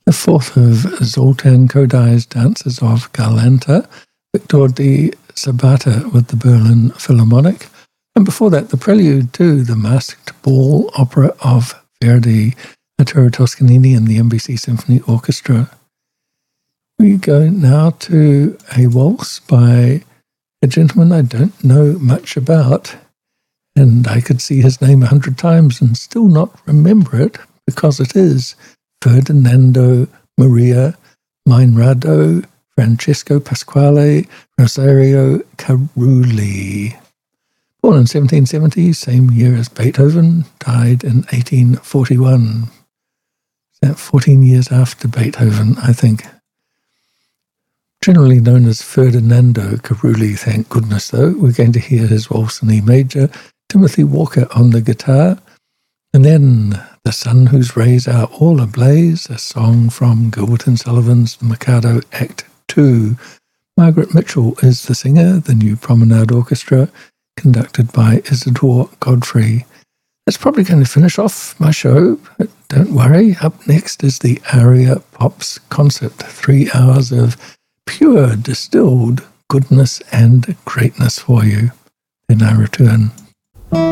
The fourth of Zoltan Kodai's Dances of Galanta, Victor di Sabata with the Berlin Philharmonic. And before that, the prelude to the Masked Ball opera of Verdi, Arturo Toscanini and the NBC Symphony Orchestra. We go now to a waltz by a gentleman I don't know much about, and I could see his name 100 times and still not remember it, because it is Ferdinando Maria Meinrado Francesco Pasquale Rosario Carulli. Born in 1770, same year as Beethoven, died in 1841. That 14 years after Beethoven, I think. Generally known as Ferdinando Carulli, thank goodness, though. We're going to hear his waltz in E major, Timothy Walker on the guitar, and then The Sun Whose Rays Are All Ablaze, a song from Gilbert and Sullivan's The Mikado Act 2. Margaret Mitchell is the singer, the New Promenade Orchestra, conducted by Isidore Godfrey. That's probably going to finish off my show, but don't worry. Up next is the Aria Pops concert, 3 hours of pure distilled goodness and greatness for you. Then I return.